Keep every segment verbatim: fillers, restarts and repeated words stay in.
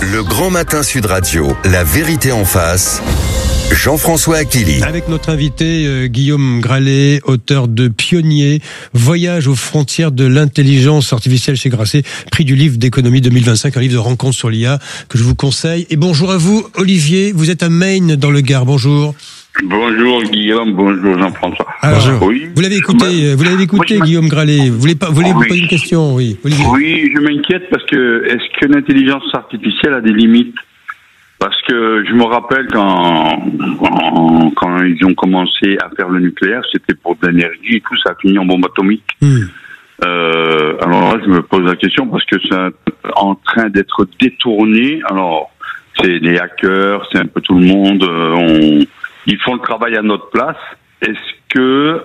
Le Grand Matin Sud Radio, la vérité en face. Jean-François Achilli. Avec notre invité euh, Guillaume Gralet, auteur de Pionnier, Voyage aux frontières de l'intelligence artificielle chez Grasset, prix du livre d'économie deux mille vingt-cinq, un livre de rencontres sur l'I A que je vous conseille. Et bonjour à vous, Olivier, vous êtes à Maine dans le Gard, bonjour. Bonjour Guillaume, bonjour Jean-François. Alors, bonjour. Oui. Vous l'avez écouté, bah, vous l'avez écouté moi, Guillaume Gralet. Vous voulez pas, vous voulez oui. poser une question, oui. Olivier. Oui, je m'inquiète parce que est-ce que l'intelligence artificielle a des limites? Parce que je me rappelle quand, quand, quand ils ont commencé à faire le nucléaire, c'était pour de l'énergie et tout, ça a fini en bombe atomique. Mm. Euh, alors là, je me pose la question parce que c'est en train d'être détourné. Alors, c'est les hackers, c'est un peu tout le monde. On, ils font le travail à notre place. Est-ce que,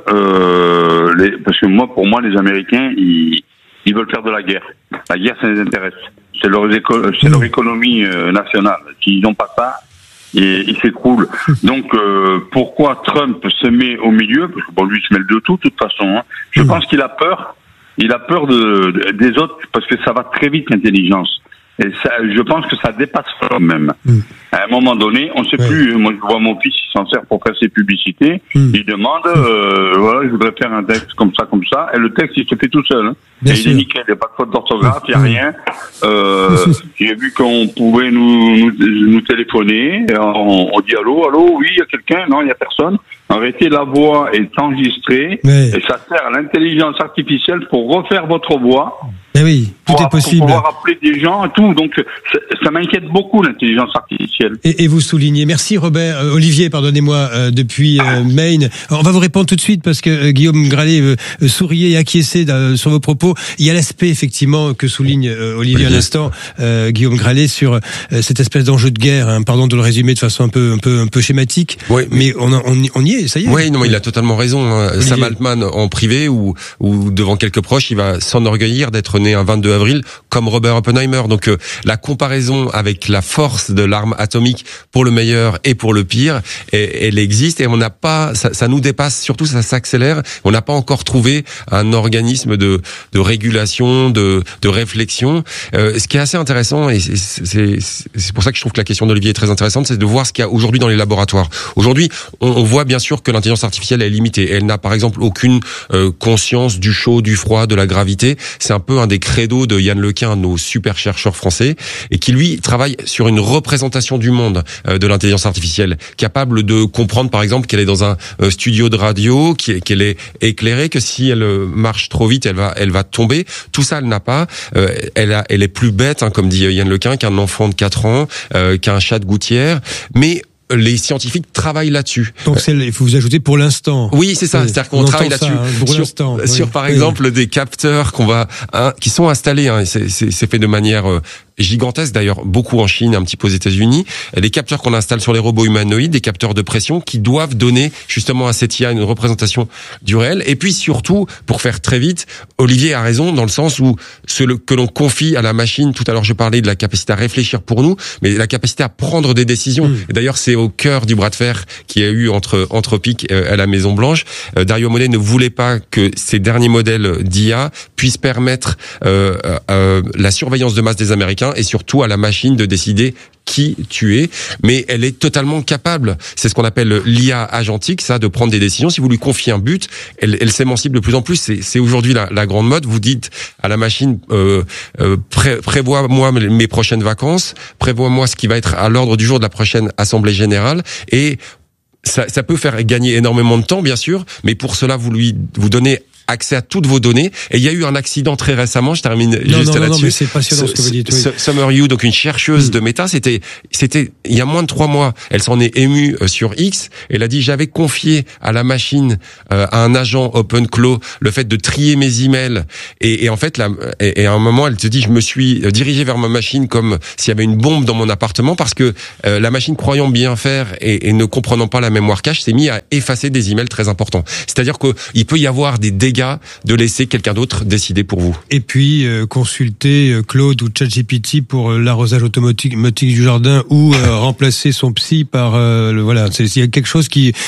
euh, les, parce que moi, pour moi, les Américains, ils, ils veulent faire de la guerre. La guerre, ça les intéresse. C'est leur, éco- c'est leur économie euh, nationale. S'ils n'ont pas ça, ils, ils s'écroulent. Donc, euh, pourquoi Trump se met au milieu? Parce que bon, lui, il se mêle de tout, de toute façon. Hein. Je mmh. pense qu'il a peur. Il a peur de, de, des autres parce que ça va très vite, l'intelligence. Et ça, je pense que ça dépasse l'homme même. Mmh. À un moment donné, on ne sait ouais. plus. Moi, je vois mon fils, il s'en sert pour faire ses publicités. Mmh. Il demande, euh, voilà, je voudrais faire un texte comme ça, comme ça. Et le texte, il se fait tout seul. Hein. Et il est nickel. Il n'y a pas de faute d'orthographe, il n'y a mmh. rien. Euh, j'ai vu qu'on pouvait nous, nous, nous téléphoner. Et on, on dit allô, allô, oui, il y a quelqu'un. Non, il n'y a personne. En réalité, la voix est enregistrée. Ouais. Et ça sert à l'intelligence artificielle pour refaire votre voix. Eh oui, tout pour, est possible. Pour pouvoir appeler des gens et tout. Donc, ça, ça m'inquiète beaucoup, l'intelligence artificielle. Et, et vous soulignez. Merci, Robert. Euh, Olivier, pardonnez-moi, euh, depuis euh, Maine. On va vous répondre tout de suite parce que euh, Guillaume Gralet euh, souriait et acquiesçait euh, sur vos propos. Il y a l'aspect, effectivement, que souligne euh, Olivier à l'instant, euh, Guillaume Gralet, sur euh, cette espèce d'enjeu de guerre. Hein, pardon de le résumer de façon un peu, un peu, un peu schématique. Oui, mais on, on, on y est, ça y est. Oui, non, il a totalement raison. Hein. Sam Altman, en privé ou, ou devant quelques proches, il va s'enorgueillir d'être né un vingt-deux avril comme Robert Oppenheimer. Donc euh, la comparaison avec la force de l'arme atomique pour le meilleur et pour le pire, et, elle existe et on n'a pas, ça, ça nous dépasse, surtout ça s'accélère. On n'a pas encore trouvé un organisme de, de régulation, de, de réflexion. Euh, ce qui est assez intéressant, et c'est, c'est, c'est pour ça que je trouve que la question d'Olivier est très intéressante, c'est de voir ce qu'il y a aujourd'hui dans les laboratoires. Aujourd'hui, on, on voit bien sûr que l'intelligence artificielle est limitée. Elle n'a par exemple aucune euh, conscience du chaud, du froid, de la gravité. C'est un peu un des credos de Yann Lequin, nos super chercheurs français, et qui lui travaille sur une représentation du monde euh, de l'intelligence artificielle, capable de comprendre par exemple qu'elle est dans un euh, studio de radio, qu'elle est éclairée, que si elle marche trop vite, elle va, elle va tomber. Tout ça, elle n'a pas. Euh, elle, a, elle est plus bête, hein, comme dit Yann Lequin, qu'un enfant de quatre ans, euh, qu'un chat de gouttière, mais les scientifiques travaillent là-dessus. Donc c'est, il faut vous ajouter pour l'instant. Oui, c'est ça. Oui, c'est-à-dire qu'on travaille là-dessus. Ça, hein, pour sur, l'instant. Sur oui. par oui. exemple des capteurs qu'on va, hein, qui sont installés. Hein, c'est, c'est, c'est fait de manière euh, gigantesque. D'ailleurs, beaucoup en Chine, un petit peu aux États-Unis. Des capteurs qu'on installe sur les robots humanoïdes, des capteurs de pression qui doivent donner justement à cette I A une représentation du réel. Et puis surtout, pour faire très vite, Olivier a raison dans le sens où ce que l'on confie à la machine. Tout à l'heure, je parlais de la capacité à réfléchir pour nous, mais la capacité à prendre des décisions. Mmh. Et d'ailleurs, c'est au cœur du bras de fer qu'il y a eu entre Anthropic à la Maison Blanche. Euh, Dario Amodei ne voulait pas que ces derniers modèles d'I A puissent permettre euh, euh, la surveillance de masse des Américains et surtout à la machine de décider qui tu es, mais elle est totalement capable. C'est ce qu'on appelle l'I A agentique, ça, de prendre des décisions. Si vous lui confiez un but, elle, elle s'émancipe de plus en plus. C'est, c'est aujourd'hui la, la grande mode. Vous dites à la machine, euh, euh, pré, prévois-moi mes prochaines vacances, prévois-moi ce qui va être à l'ordre du jour de la prochaine assemblée générale, et ça, ça peut faire gagner énormément de temps, bien sûr, mais pour cela, vous lui, vous donnez accès à toutes vos données. Et il y a eu un accident très récemment, je termine non, juste non, là-dessus. Non, mais c'est passionnant ce que vous dites. Oui. Summer Yu, donc une chercheuse mmh. de Meta, c'était, c'était il y a moins de trois mois. Elle s'en est émue euh, sur X. Elle a dit, j'avais confié à la machine, euh, à un agent OpenClaw, le fait de trier mes emails. Et, et en fait, là, et, et à un moment, elle te dit, je me suis dirigé vers ma machine comme s'il y avait une bombe dans mon appartement parce que euh, la machine, croyant bien faire et, et ne comprenant pas la mémoire cache, s'est mise à effacer des emails très importants. C'est-à-dire qu'il peut y avoir des dégâts de laisser quelqu'un d'autre décider pour vous. Et puis euh, consulter euh, Claude ou ChatGPT pour euh, l'arrosage automatique du jardin ou euh, remplacer son psy par euh, le, voilà, c'est il y a quelque chose qui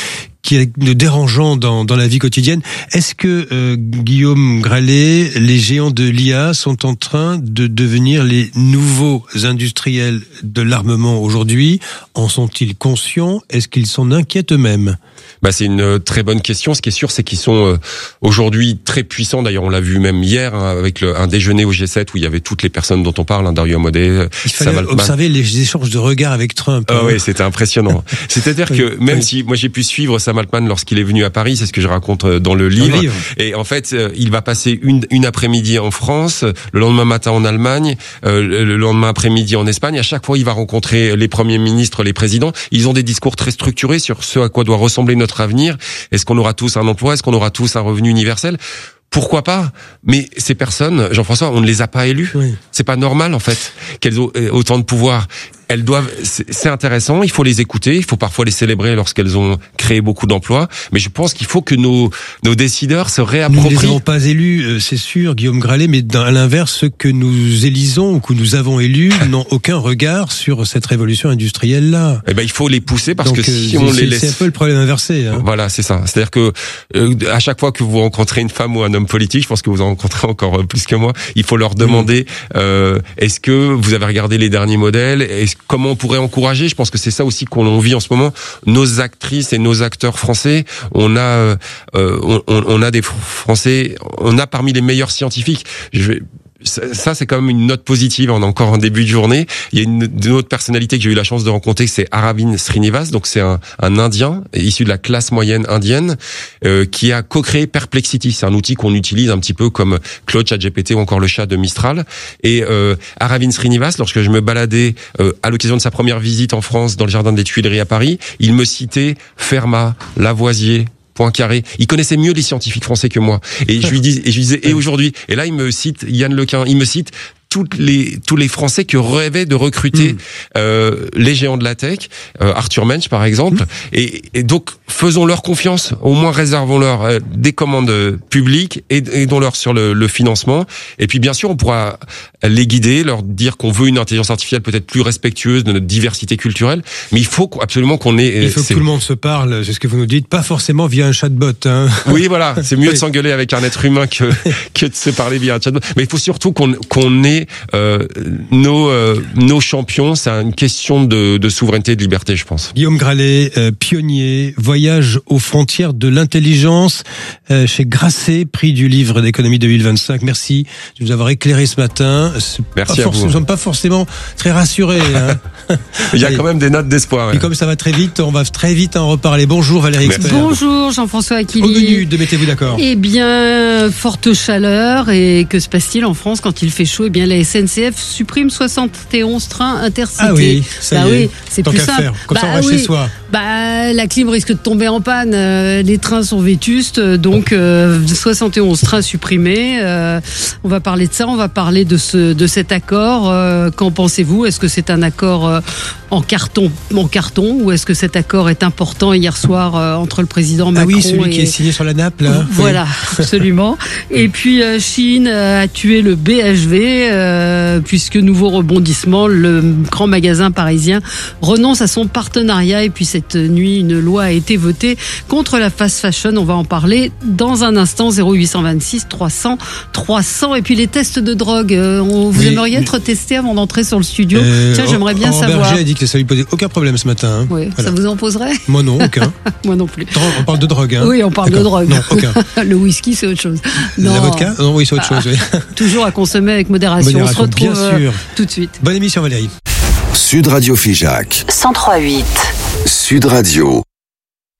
qui est dérangeant dans, dans la vie quotidienne. Est-ce que euh, Guillaume Gralet, les géants de l'I A sont en train de devenir les nouveaux industriels de l'armement aujourd'hui? En sont-ils conscients? Est-ce qu'ils s'en inquiètent eux-mêmes? Bah, c'est une très bonne question. Ce qui est sûr, c'est qu'ils sont euh, aujourd'hui très puissants. D'ailleurs, on l'a vu même hier hein, avec le, un déjeuner au G sept où il y avait toutes les personnes dont on parle, hein, Dario Amodei, il fallait Sam Altman. Observer les échanges de regards avec Trump. Ah hein. Oui, c'était impressionnant. C'est-à-dire oui, que même oui. si moi j'ai pu suivre Sam Altman lorsqu'il est venu à Paris, c'est ce que je raconte dans le livre. Dans le livre. Et en fait, il va passer une, une après-midi en France, le lendemain matin en Allemagne, euh, le lendemain après-midi en Espagne. À chaque fois, il va rencontrer les premiers ministres, les présidents. Ils ont des discours très structurés sur ce à quoi doit ressembler notre avenir. Est-ce qu'on aura tous un emploi? Est-ce qu'on aura tous un revenu universel? Pourquoi pas? Mais ces personnes, Jean-François, on ne les a pas élues. Oui. C'est pas normal, en fait, qu'elles aient autant de pouvoir. Elles doivent, c'est intéressant, il faut les écouter, il faut parfois les célébrer lorsqu'elles ont créé beaucoup d'emplois, mais je pense qu'il faut que nos, nos décideurs se réapproprient. Nous ne les avons pas élus, c'est sûr, Guillaume Gralet, mais à l'inverse, ceux que nous élisons ou que nous avons élus n'ont aucun regard sur cette révolution industrielle-là. Eh ben, il faut les pousser parce Donc, que si on les laisse... C'est un peu le problème inversé. Hein. Voilà, c'est ça. C'est-à-dire que euh, à chaque fois que vous rencontrez une femme ou un homme politique, je pense que vous en rencontrez encore plus que moi, il faut leur demander mmh. euh, est-ce que vous avez regardé les derniers modèles? Est-ce, comment on pourrait encourager? Je pense que c'est ça aussi qu'on vit en ce moment. Nos actrices et nos acteurs français, on a, euh, on, on a des Français, on a parmi les meilleurs scientifiques. Je vais Ça, c'est quand même une note positive. On est encore en début de journée. Il y a une, une autre personnalité que j'ai eu la chance de rencontrer, c'est Aravind Srinivas. Donc, c'est un, un Indien issu de la classe moyenne indienne euh, qui a co-créé Perplexity. C'est un outil qu'on utilise un petit peu comme Claude, ChatGPT ou encore le chat de Mistral. Et euh, Aravind Srinivas, lorsque je me baladais euh, à l'occasion de sa première visite en France dans le jardin des Tuileries à Paris, il me citait Fermat, Lavoisier, Poincaré. Il connaissait mieux les scientifiques français que moi. Et je lui dis, et je lui disais, et aujourd'hui, et là il me cite Yann Lequin, il me cite toutes les tous les Français qui rêvaient de recruter mmh. euh, les géants de la tech, euh, Arthur Mensch par exemple, mmh. et, et donc faisons-leur confiance, au moins réservons-leur euh, des commandes publiques et aidons-leur sur le, le financement, et puis bien sûr on pourra les guider, leur dire qu'on veut une intelligence artificielle peut-être plus respectueuse de notre diversité culturelle, mais il faut absolument qu'on ait... Il faut que tout le monde se parle, c'est ce que vous nous dites, pas forcément via un chatbot. Hein. Oui voilà, c'est mieux oui. de s'engueuler avec un être humain que, que de se parler via un chatbot, mais il faut surtout qu'on, qu'on ait Euh, nos euh, nos champions. C'est une question de, de souveraineté et de liberté, je pense. Guillaume Gralet, euh, pionnier, voyage aux frontières de l'intelligence euh, chez Grasset, prix du livre d'économie deux mille vingt-cinq. Merci de nous avoir éclairé ce matin. Merci à vous. Nous ne sommes pas forcément très rassurés. Hein. Il y a quand même des notes d'espoir. Et ouais. comme ça va très vite, on va très vite en reparler. Bonjour Valérie Expert. Bonjour Jean-François Aquili. Au menu de Mettez-vous d'accord. Eh bien, forte chaleur. Et que se passe-t-il en France quand il fait chaud? Eh bien, la S N C F supprime soixante et onze trains intercités. Ah oui, ça bah y est. Oui, c'est Tant plus qu'à simple. faire. Comme bah ça, on reste oui. chez soi. Bah, la clim risque de tomber en panne. Euh, les trains sont vétustes, donc euh, soixante et onze trains supprimés. Euh, on va parler de ça. On va parler de ce de cet accord. Euh, qu'en pensez-vous? Est-ce que c'est un accord euh, en carton, en carton, ou est-ce que cet accord est important hier soir euh, entre le président Macron et... Ah oui, celui et... qui est signé sur la nappe, là. Voilà, oui. Absolument. Et puis euh, Chine a tué le B H V euh, puisque nouveau rebondissement, le grand magasin parisien renonce à son partenariat. Et puis cette nuit, une loi a été votée contre la fast fashion. On va en parler dans un instant. Zéro huit cent vingt-six trois cents trois cents. Et puis les tests de drogue. Euh, on, vous oui, aimeriez oui. être testé avant d'entrer sur le studio? euh, Tiens, j'aimerais bien savoir. Berger a dit que ça lui posait aucun problème ce matin. Hein. Oui, voilà. Ça vous en poserait? Moi non, aucun. Moi non plus. On parle de drogue. Hein. Oui, on parle D'accord. de drogue. Non, aucun. Le whisky, c'est autre chose. Non. La vodka? Non, oui, c'est autre chose. Oui. Toujours à consommer avec modération. modération On se retrouve bien sûr. Euh, tout de suite. Bonne émission Valérie. Sud Radio Figeac. cent trois virgule huit. Sud Radio.